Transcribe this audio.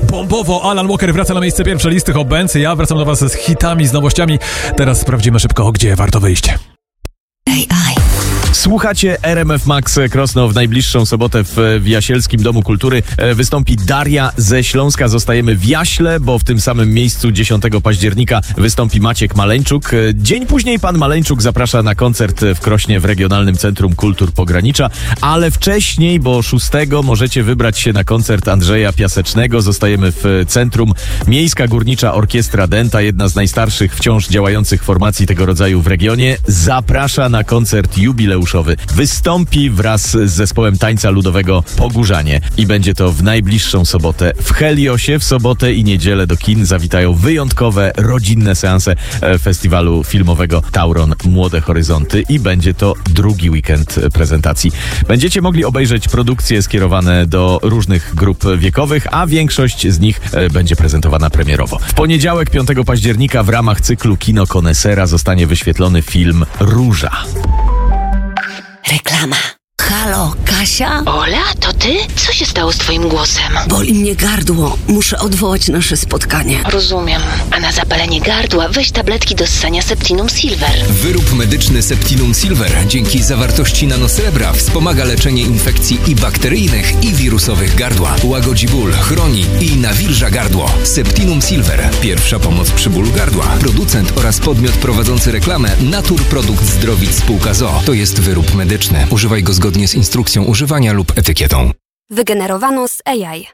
Bombowo, Alan Walker wraca na miejsce pierwsze listy Hot Bands. Ja wracam do was z hitami, z nowościami. Teraz sprawdzimy szybko, gdzie warto wyjść. Słuchacie RMF Max Krosno. W najbliższą sobotę w Jasielskim Domu Kultury wystąpi Daria ze Śląska. Zostajemy w Jaśle, bo w tym samym miejscu 10 października wystąpi Maciek Maleńczuk. Dzień później pan Maleńczuk zaprasza na koncert w Krośnie w Regionalnym Centrum Kultur Pogranicza, ale wcześniej, bo 6 możecie wybrać się na koncert Andrzeja Piasecznego. Zostajemy w centrum. Miejska Górnicza Orkiestra Dęta, jedna z najstarszych wciąż działających formacji tego rodzaju w regionie, zaprasza na koncert jubileuszowy. Wystąpi wraz z zespołem tańca ludowego Pogórzanie i będzie to w najbliższą sobotę w Heliosie. W sobotę i niedzielę do kin zawitają wyjątkowe, rodzinne seanse festiwalu filmowego Tauron Młode Horyzonty i będzie to drugi weekend prezentacji. Będziecie mogli obejrzeć produkcje skierowane do różnych grup wiekowych, a większość z nich będzie prezentowana premierowo. W poniedziałek 5 października w ramach cyklu Kino Konesera zostanie wyświetlony film Róża. Reklama. Halo, Kasia? Ola, to ty? Co się stało z twoim głosem? Boli mnie gardło. Muszę odwołać nasze spotkanie. Rozumiem. A na zapalenie gardła weź tabletki do ssania Septinum Silver. Wyrób medyczny Septinum Silver dzięki zawartości nanosrebra wspomaga leczenie infekcji i bakteryjnych, i wirusowych gardła. Łagodzi ból, chroni i nawilża gardło. Septinum Silver. Pierwsza pomoc przy bólu gardła. Producent oraz podmiot prowadzący reklamę Naturprodukt Zdrowic Spółka ZOO. To jest wyrób medyczny. Używaj go zgodnie z instrukcją używania lub etykietą. Wygenerowano z AI.